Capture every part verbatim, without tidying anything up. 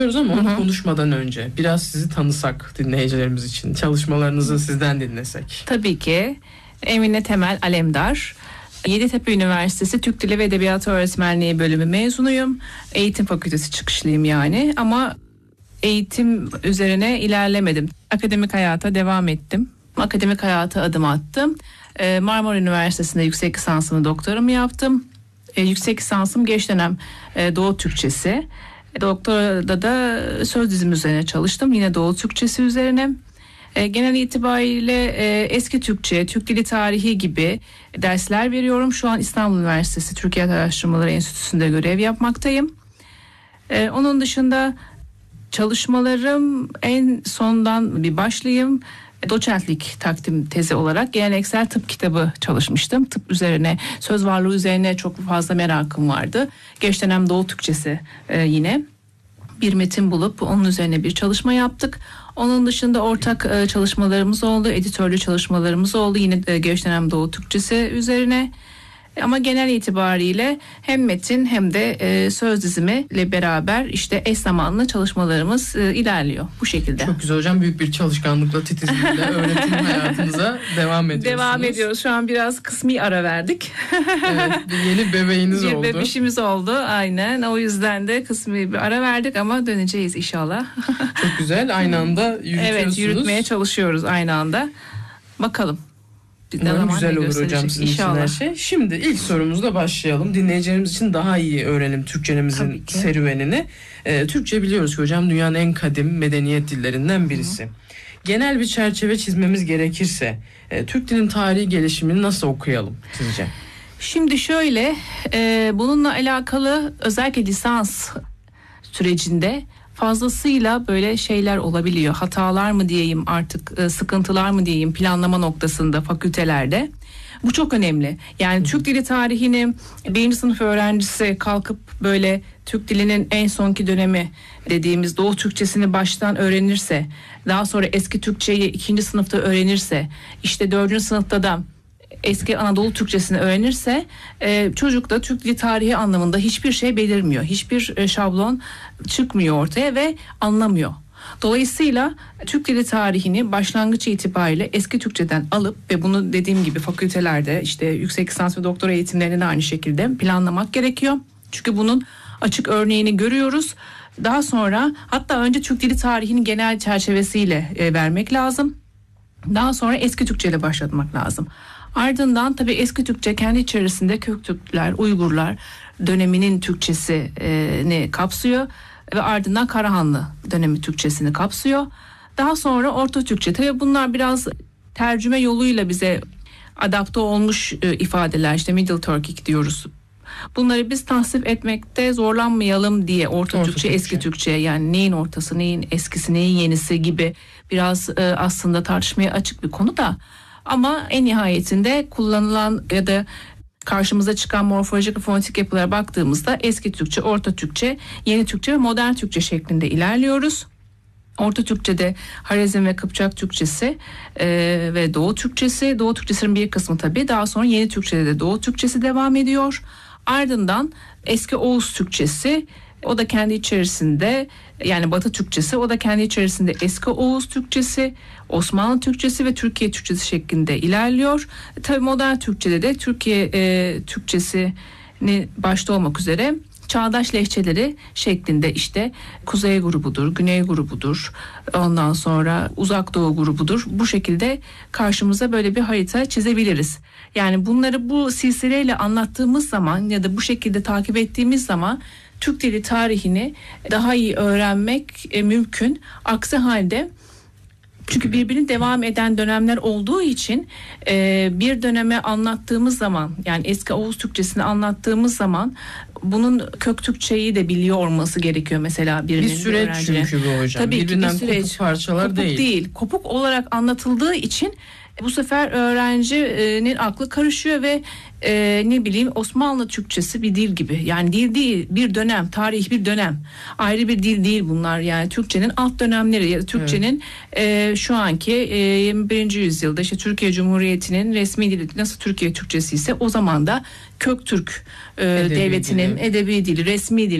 Ama onu Hı hı. konuşmadan önce biraz sizi tanısak dinleyicilerimiz için, çalışmalarınızı sizden dinlesek. Tabii ki. Emine Temel Alemdar. Yeditepe Üniversitesi Türk Dili ve Edebiyatı Öğretmenliği bölümü mezunuyum. Eğitim fakültesi çıkışlıyım yani, ama eğitim üzerine ilerlemedim. Akademik hayata devam ettim. Akademik hayata adım attım. Ee, Marmara Üniversitesi'nde yüksek lisansımı, doktoramı yaptım. Ee, yüksek lisansım geç dönem e, Doğu Türkçesi. Doktorada da söz dizimi üzerine çalıştım. Yine Doğu Türkçesi üzerine. E, genel itibariyle e, eski Türkçe, Türk Dili Tarihi gibi dersler veriyorum. Şu an İstanbul Üniversitesi Türkiye Araştırmaları Enstitüsü'nde görev yapmaktayım. E, onun dışında çalışmalarım, en sondan bir başlayayım. Doçentlik takdim tezi olarak geleneksel tıp kitabı çalışmıştım. Tıp üzerine, söz varlığı üzerine çok fazla merakım vardı. Geç dönem Doğu Türkçesi e, yine bir metin bulup onun üzerine bir çalışma yaptık. Onun dışında ortak e, çalışmalarımız oldu, editörlü çalışmalarımız oldu yine e, geç dönem Doğu Türkçesi üzerine. Ama genel itibariyle hem metin hem de e, söz dizimi ile beraber işte eş zamanlı çalışmalarımız e, ilerliyor bu şekilde. Çok güzel hocam, büyük bir çalışkanlıkla, titizlikle öğretim hayatınıza devam ediyorsunuz. Devam ediyoruz. Şu an biraz kısmi ara verdik. Evet, bir yeni bebeğiniz bir oldu. Bir bebişimiz oldu aynen. O yüzden de kısmi bir ara verdik ama döneceğiz inşallah. Çok güzel, aynı anda yürütüyorsunuz. Evet, yürütmeye çalışıyoruz aynı anda. Bakalım. Umarım güzel olur hocam sizin İnşallah. için her şey. Şimdi ilk sorumuzla başlayalım. Dinleyicilerimiz için daha iyi öğrenelim Türkçemizin serüvenini. Ee, Türkçe biliyoruz ki hocam dünyanın en kadim medeniyet dillerinden birisi. Hı. Genel bir çerçeve çizmemiz gerekirse e, Türk dilinin tarihi gelişimini nasıl okuyalım sizce? Şimdi şöyle, e, bununla alakalı özellikle lisans sürecinde fazlasıyla böyle şeyler olabiliyor. Hatalar mı diyeyim artık, e, sıkıntılar mı diyeyim planlama noktasında fakültelerde. Bu çok önemli. Yani Hı. Türk dili tarihini birinci sınıf öğrencisi kalkıp böyle Türk dilinin en sonki dönemi dediğimiz Doğu Türkçesini baştan öğrenirse, daha sonra eski Türkçeyi ikinci sınıfta öğrenirse, işte dördüncü sınıfta da eski Anadolu Türkçesini öğrenirse e, çocukta Türk dili tarihi anlamında hiçbir şey belirmiyor. Hiçbir e, şablon çıkmıyor ortaya ve anlamıyor. Dolayısıyla Türk dili tarihini başlangıç itibariyle eski Türkçeden alıp ve bunu dediğim gibi fakültelerde işte yüksek lisans ve doktora eğitimlerinde de aynı şekilde planlamak gerekiyor. Çünkü bunun açık örneğini görüyoruz. Daha sonra hatta önce Türk dili tarihinin genel çerçevesiyle e, vermek lazım. Daha sonra eski Türkçe ile başlatmak lazım. Ardından tabii eski Türkçe kendi içerisinde Köktürkler, Uygurlar döneminin Türkçesini kapsıyor ve ardından Karahanlı dönemi Türkçesini kapsıyor. Daha sonra Orta Türkçe, tabii bunlar biraz tercüme yoluyla bize adapte olmuş ifadeler, işte Middle Turkic diyoruz. Bunları biz tasnif etmekte zorlanmayalım diye Orta, Orta Türkçe, Türkçe, eski Türkçe, yani neyin ortası, neyin eskisi, neyin yenisi gibi biraz aslında tartışmaya açık bir konu da. Ama en nihayetinde kullanılan ya da karşımıza çıkan morfolojik ve fonetik yapılara baktığımızda eski Türkçe, Orta Türkçe, Yeni Türkçe ve Modern Türkçe şeklinde ilerliyoruz. Orta Türkçe'de Harezm ve Kıpçak Türkçesi e, ve Doğu Türkçesi. Doğu Türkçesinin bir kısmı tabii. Daha sonra Yeni Türkçe'de de Doğu Türkçesi devam ediyor. Ardından eski Oğuz Türkçesi, o da kendi içerisinde, yani Batı Türkçesi, o da kendi içerisinde eski Oğuz Türkçesi, Osmanlı Türkçesi ve Türkiye Türkçesi şeklinde ilerliyor. Tabii modern Türkçe'de de Türkiye e, Türkçesini başta olmak üzere çağdaş lehçeleri şeklinde işte Kuzey grubudur, Güney grubudur, ondan sonra Uzak Doğu grubudur. Bu şekilde karşımıza böyle bir harita çizebiliriz. Yani bunları bu silsileyle anlattığımız zaman ya da bu şekilde takip ettiğimiz zaman Türk dili tarihini daha iyi öğrenmek e, mümkün. Aksi halde, çünkü birbirini devam eden dönemler olduğu için e, bir döneme anlattığımız zaman, yani eski Oğuz Türkçesini anlattığımız zaman bunun kök Türkçeyi de biliyor olması gerekiyor mesela birinin. Bir süreç öğrencinin. Çünkü bu hocam. Tabii birbirinden ki bir süreç. Kopuk parçalar kopuk değil. değil. Kopuk olarak anlatıldığı için bu sefer öğrencinin aklı karışıyor ve e, ne bileyim Osmanlı Türkçesi bir dil gibi. Yani dil değil, bir dönem, tarih bir dönem. Ayrı bir dil değil bunlar. Yani Türkçenin alt dönemleri ya da Türkçenin evet. e, şu anki e, yirmi birinci yüzyılda işte Türkiye Cumhuriyeti'nin resmi dili nasıl Türkiye Türkçesi ise o zaman da Köktürk e, devletinin dili. edebi dili, resmi dili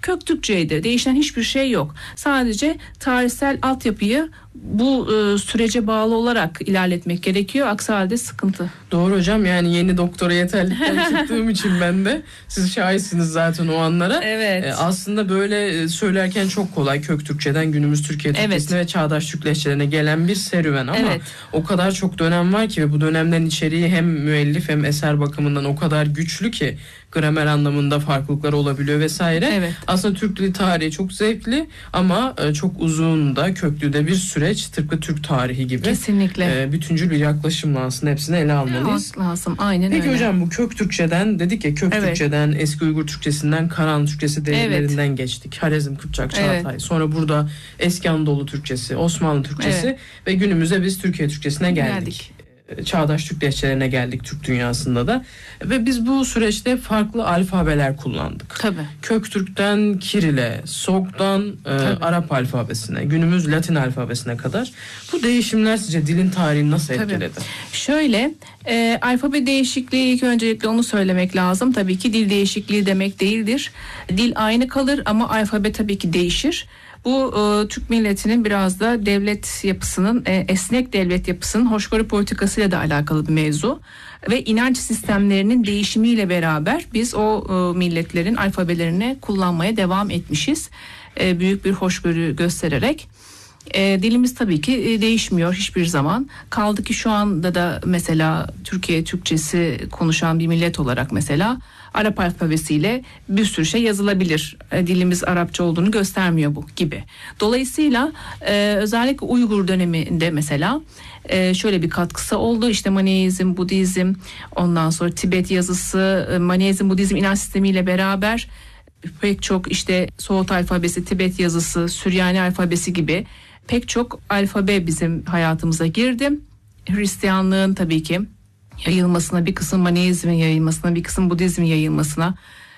kök Türkçeydi. Değişen hiçbir şey yok. Sadece tarihsel altyapıyı bu e, sürece bağlı olarak ilerletmek gerekiyor. Aksi halde sıkıntı. Doğru hocam, yani yeni doktora yeterlikten çıktığım için ben de, siz şahitsiniz zaten o anlara. Evet. Ee, aslında böyle söylerken çok kolay, kök Türkçeden günümüz Türkiye Türkçesine, evet, ve çağdaş Türk lehçelerine gelen bir serüven ama evet, o kadar çok dönem var ki ve bu dönemlerin içeriği hem müellif hem eser bakımından o kadar güçlü ki gramer anlamında farklılıklar olabiliyor vesaire. Evet. Aslında Türk dili tarihi çok zevkli ama çok uzun da köklü de bir süreç, tıpkı Türk tarihi gibi. Kesinlikle. E, bütüncül bir yaklaşımla aslında hepsini ele almalıyız. Evet, lazım. Aynen Peki öyle. hocam, bu kök Türkçeden dedik ya, kök evet, Türkçeden, eski Uygur Türkçesinden Karahan Türkçesi değerlerinden evet, geçtik. Harezm, Kıpçak, Çağatay. Evet. Sonra burada eski Anadolu Türkçesi, Osmanlı Türkçesi, evet, ve günümüze biz Türkiye Türkçesine geldik. geldik. Çağdaş Türk lehçelerine geldik Türk dünyasında da ve biz bu süreçte farklı alfabeler kullandık. Tabii. Köktürk'ten Kiril'e, Sog'dan e, Arap alfabesine, günümüz Latin alfabesine kadar bu değişimler sizce dilin tarihini nasıl Tabii. etkiledi? Şöyle, e, alfabe değişikliği, ilk öncelikle onu söylemek lazım. Tabii ki dil değişikliği demek değildir. Dil aynı kalır ama alfabe tabii ki değişir. Bu e, Türk milletinin biraz da devlet yapısının, e, esnek devlet yapısının hoşgörü politikasıyla da alakalı bir mevzu. Ve inanç sistemlerinin değişimiyle beraber biz o e, milletlerin alfabelerini kullanmaya devam etmişiz. E, büyük bir hoşgörü göstererek. E, dilimiz tabii ki e, değişmiyor hiçbir zaman. Kaldı ki şu anda da mesela Türkiye Türkçesi konuşan bir millet olarak mesela Arap alfabesiyle bir sürü şey yazılabilir. E, dilimiz Arapça olduğunu göstermiyor bu gibi. Dolayısıyla e, özellikle Uygur döneminde mesela e, şöyle bir katkısı oldu. İşte Maneizm, Budizm, ondan sonra Tibet yazısı, e, Maneizm, Budizm inanç sistemiyle beraber pek çok işte Soğut alfabesi, Tibet yazısı, Süryani alfabesi gibi pek çok alfabe bizim hayatımıza girdi. Hristiyanlığın tabii ki yayılmasına, bir kısım Maneizmin yayılmasına, bir kısım Budizmin yayılmasına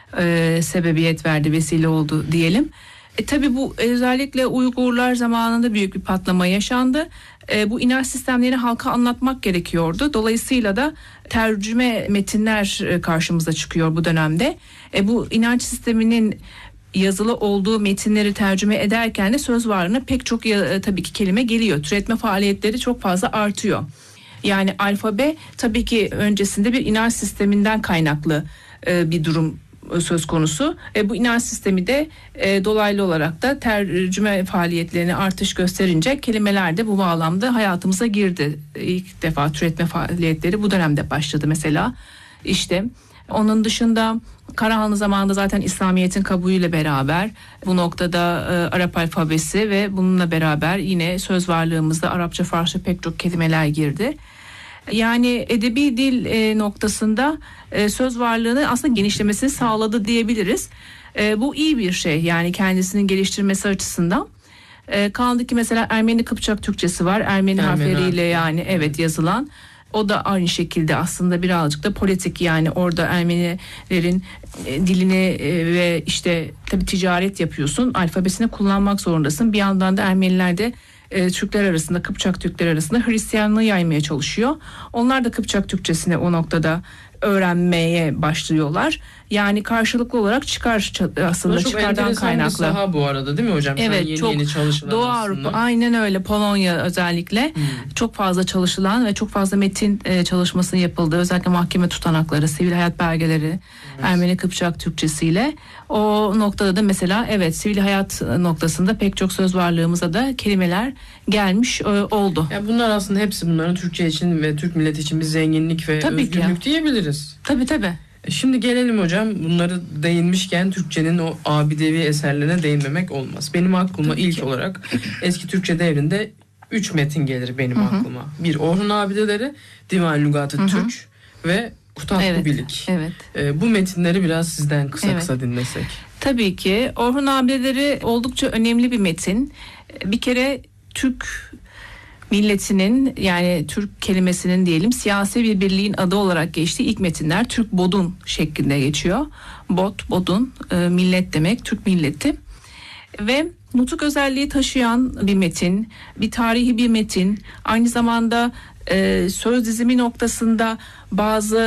e, sebebiyet verdi, vesile oldu diyelim. E, tabii bu özellikle Uygurlar zamanında büyük bir patlama yaşandı. E, bu inanç sistemlerini halka anlatmak gerekiyordu. Dolayısıyla da tercüme metinler karşımıza çıkıyor bu dönemde. E, bu inanç sisteminin yazılı olduğu metinleri tercüme ederken de söz varlığına pek çok ya, tabii ki kelime geliyor. Türetme faaliyetleri çok fazla artıyor. Yani alfabe tabii ki öncesinde bir inanç sisteminden kaynaklı e, bir durum söz konusu. E, bu inanç sistemi de e, dolaylı olarak da tercüme faaliyetlerine artış gösterince kelimeler de bu bağlamda hayatımıza girdi. İlk defa türetme faaliyetleri bu dönemde başladı mesela. İşte onun dışında Karahanlı zamanında zaten İslamiyet'in kabulüyle beraber bu noktada e, Arap alfabesi ve bununla beraber yine söz varlığımızda Arapça, Farsça pek çok kelimeler girdi. Yani edebi dil e, noktasında e, söz varlığını aslında genişlemesini sağladı diyebiliriz. E, bu iyi bir şey, yani kendisini geliştirmesi açısından. E, kaldı ki mesela Ermeni Kıpçak Türkçesi var. Ermeni, Ermeni harfleriyle yani evet yazılan. O da aynı şekilde aslında birazcık da politik, yani orada Ermenilerin e, dilini e, ve işte tabii ticaret yapıyorsun, alfabesini kullanmak zorundasın. Bir yandan da Ermeniler de e, Türkler arasında, Kıpçak Türkler arasında Hristiyanlığı yaymaya çalışıyor. Onlar da Kıpçak Türkçesini o noktada öğrenmeye başlıyorlar. Yani karşılıklı olarak çıkar aslında, çıkardan kaynaklı. Çok enteresan bir saha bu arada, değil mi hocam? Evet, yeni çok yeni çalışmalar Doğu aslında. Avrupa, aynen öyle, Polonya özellikle hmm. çok fazla çalışılan ve çok fazla metin e, çalışmasının yapıldığı, özellikle mahkeme tutanakları, sivil hayat belgeleri, evet. Ermeni Kıpçak Türkçesiyle o noktada da mesela evet sivil hayat noktasında pek çok söz varlığımıza da kelimeler gelmiş e, oldu. Ya bunlar aslında hepsi bunların Türkçe için ve Türk milleti için bir zenginlik ve tabii özgürlük diyebiliriz. Tabii tabii. Şimdi gelelim hocam, bunları değinmişken Türkçenin o abidevi eserlerine değinmemek olmaz. Benim aklıma Tabii ilk ki. olarak eski Türkçe devrinde üç metin gelir benim Hı-hı. aklıma. Bir Orhun Abideleri, Divan Lügat-ı Hı-hı. Türk ve Kutatlı evet, Bilik. Evet. Ee, bu metinleri biraz sizden kısa evet. kısa dinlesek. Tabii ki Orhun Abideleri oldukça önemli bir metin. Bir kere Türk milletinin, yani Türk kelimesinin diyelim siyasi bir birliğin adı olarak geçtiği ilk metinler Türk Bodun şeklinde geçiyor. Bot, Bodun e, millet demek, Türk milleti. Ve nutuk özelliği taşıyan bir metin, bir tarihi bir metin. Aynı zamanda e, söz dizimi noktasında bazı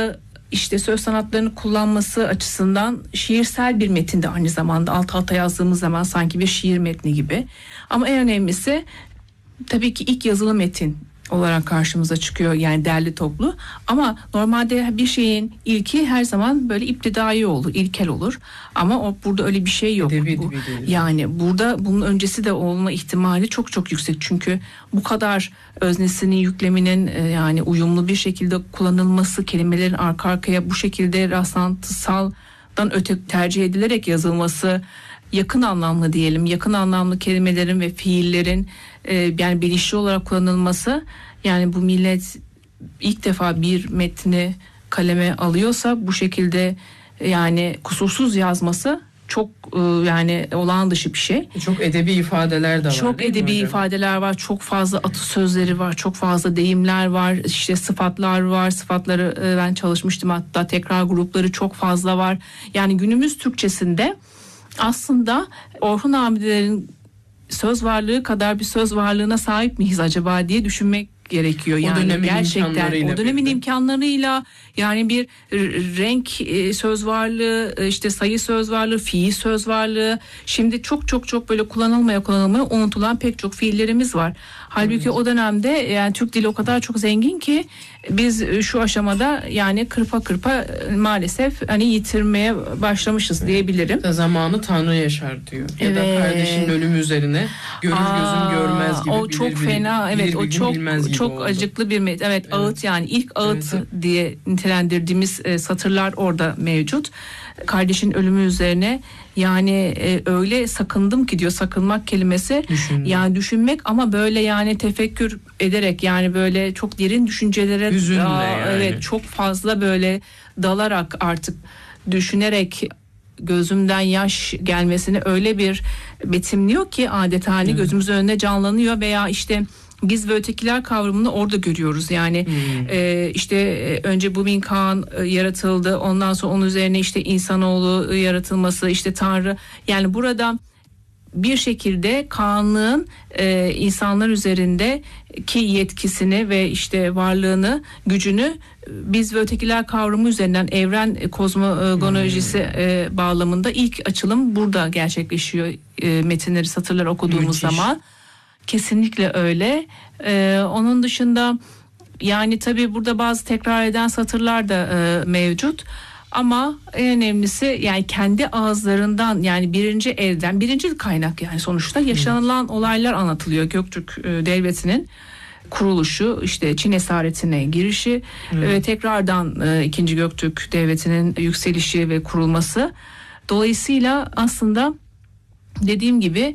işte söz sanatlarını kullanması açısından şiirsel bir metin de aynı zamanda alt alta yazdığımız zaman sanki bir şiir metni gibi. Ama en önemlisi tabii ki ilk yazılı metin olarak karşımıza çıkıyor, yani derli toplu. Ama normalde bir şeyin ilki her zaman böyle iptidai olur, ilkel olur. Ama o burada öyle bir şey yok. Edebi, Bu, edebi değil. yani burada bunun öncesi de olma ihtimali çok çok yüksek. Çünkü bu kadar öznesinin, yükleminin e, yani uyumlu bir şekilde kullanılması, kelimelerin arka arkaya bu şekilde rastlantısaldan öte tercih edilerek yazılması, yakın anlamlı diyelim, yakın anlamlı kelimelerin ve fiillerin e, yani bilinçli olarak kullanılması, yani bu millet ilk defa bir metni kaleme alıyorsa bu şekilde yani kusursuz yazması çok e, yani olağan dışı bir şey. Çok edebi ifadeler de var. Çok edebi ifadeler var, çok fazla atasözleri var, çok fazla deyimler var, işte sıfatlar var. Sıfatları e, ben çalışmıştım, hatta tekrar grupları çok fazla var. Yani günümüz Türkçesinde aslında Orhun Abilerin söz varlığı kadar bir söz varlığına sahip miyiz acaba diye düşünmek gerekiyor. O Yani dönemin gerçekten o dönemin birlikte. imkanlarıyla, yani bir renk söz varlığı, işte sayı söz varlığı, fiil söz varlığı. Şimdi çok çok çok böyle kullanılmaya kullanılmaya unutulan pek çok fiillerimiz var. Halbuki hmm. o dönemde yani Türk dili o kadar çok zengin ki biz şu aşamada yani kırpa kırpa maalesef hani yitirmeye başlamışız evet. diyebilirim. Zamanı Tanrı yaşar diyor. Ya evet. da kardeşinin ölümü üzerine görür Aa, gözüm görmez gibi. O çok bilir, fena bilir, evet bilir, o çok çok oldu. Acıklı bir met. Evet, evet ağıt, yani ilk ağıt evet. diye nitelendirdiğimiz e, satırlar orada mevcut. Kardeşin ölümü üzerine yani e, öyle sakındım ki diyor, sakınmak kelimesi Düşündüm. yani düşünmek ama böyle yani tefekkür ederek, yani böyle çok derin düşüncelere Hüzünle aa, yani. evet çok fazla böyle dalarak artık düşünerek gözümden yaş gelmesini öyle bir betimliyor ki adeta hani hmm. gözümüzün önüne canlanıyor. Veya işte biz ve ötekiler kavramını orada görüyoruz. Yani hmm. e, işte e, önce Bubin Kağan e, yaratıldı. Ondan sonra onun üzerine işte insanoğlu e, yaratılması, işte Tanrı. Yani burada bir şekilde Kağanlığın e, insanlar üzerindeki yetkisini ve işte varlığını, gücünü biz ve ötekiler kavramı üzerinden evren e, kozmolojisi hmm. e, bağlamında ilk açılım burada gerçekleşiyor. E, metinleri, satırları okuduğumuz Müthiş. zaman. Kesinlikle öyle. Ee, onun dışında yani tabii burada bazı tekrar eden satırlar da e, mevcut. Ama en önemlisi yani kendi ağızlarından, yani birinci elden, birinci kaynak, yani sonuçta yaşanılan hmm. olaylar anlatılıyor. Göktürk e, Devleti'nin kuruluşu, işte Çin esaretine girişi hmm. ve tekrardan e, ikinci Göktürk Devleti'nin yükselişi ve kurulması. Dolayısıyla aslında dediğim gibi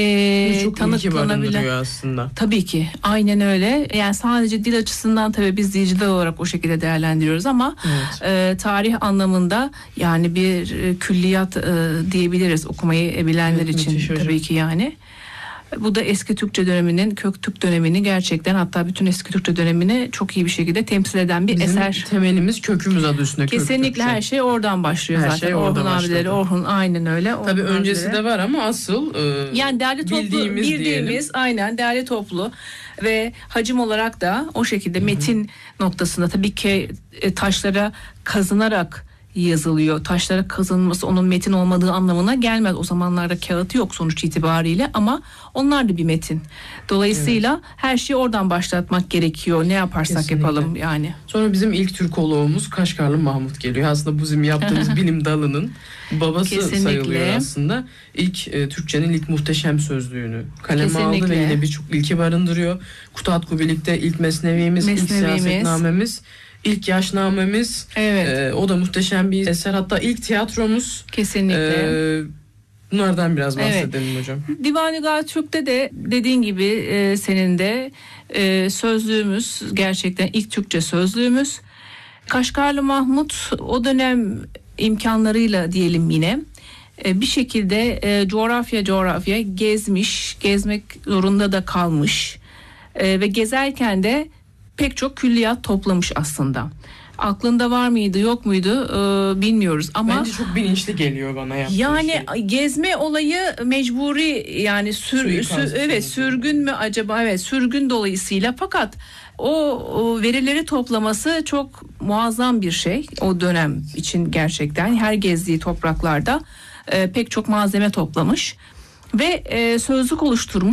e, çok tanıklanabilen aslında. Tabii ki aynen öyle. Yani sadece dil açısından tabii biz dilciler olarak o şekilde değerlendiriyoruz ama evet. e, tarih anlamında yani bir e, külliyat e, diyebiliriz okumayı bilenler evet, için tabii hocam. ki yani. Bu da eski Türkçe döneminin, Köktürk dönemini gerçekten, hatta bütün eski Türkçe dönemini çok iyi bir şekilde temsil eden bir Bizim eser. Temelimiz, kökümüz adı üstünde. Kesinlikle Köktürkçe. Her şey oradan başlıyor her zaten. Şey Orhun abileri, Orhun aynen öyle. Orhun Tabii öncesi abileri. de var ama asıl e, yani değerli toplu bildiğimiz, bildiğimiz aynen değerli toplu ve hacim olarak da o şekilde Hı-hı. metin noktasında tabii ki e, taşlara kazınarak yazılıyor. Taşlara kazınması onun metin olmadığı anlamına gelmez. O zamanlarda kağıt yok sonuç itibariyle ama onlar da bir metin. Dolayısıyla evet. her şeyi oradan başlatmak gerekiyor. Ne yaparsak Kesinlikle. yapalım yani. Sonra bizim ilk Türkoloğumuz Kaşgarlı Mahmut geliyor. Aslında bu bizim yaptığımız bilim dalının babası Kesinlikle. sayılıyor aslında. İlk e, Türkçenin ilk muhteşem sözlüğünü kaleme Kesinlikle. aldı ve yine birçok ilki barındırıyor. Kutat Kubilik'te ilk mesnevimiz, ilk siyasetnamemiz. İlk yaşnamemiz, evet. e, o da muhteşem bir eser. Hatta ilk tiyatromuz. Kesinlikle. E, bunlardan biraz bahsedelim evet. hocam. Divan-ı Gatürk'te de dediğin gibi e, senin de e, sözlüğümüz gerçekten ilk Türkçe sözlüğümüz. Kaşgarlı Mahmut o dönem imkanlarıyla diyelim yine e, bir şekilde e, coğrafya coğrafya gezmiş, gezmek zorunda da kalmış e, ve gezerken de pek çok külliyat toplamış aslında. Aklında var mıydı yok muydu e, bilmiyoruz ama bence çok bilinçli geliyor bana yaptığı yani şey. gezme olayı mecburi, yani sür, Suikast sü- evet sonucu. sürgün mü acaba, evet sürgün dolayısıyla, fakat o, o verileri toplaması çok muazzam bir şey o dönem için. Gerçekten her gezdiği topraklarda e, pek çok malzeme toplamış ve e, sözlük oluşturmuş.